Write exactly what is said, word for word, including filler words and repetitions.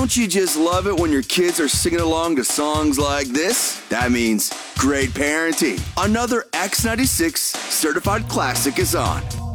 Don't you just love it when your kids are singing along to songs like this? That means great parenting. Another X ninety-six certified classic is on.